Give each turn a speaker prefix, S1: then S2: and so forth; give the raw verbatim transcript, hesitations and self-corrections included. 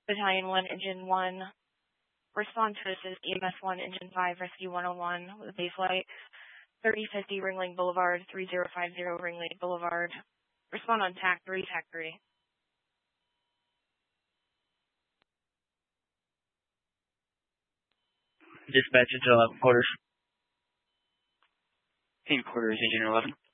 S1: Battalion one, Engine one. Respond to assist E M S one, Engine five, Rescue one oh one with base light. thirty fifty Ringling Boulevard, three zero five zero Ringling Boulevard. Respond on T A C three, T A C three.
S2: Dispatch to eleven quarters. Team quarters, Engine eleven.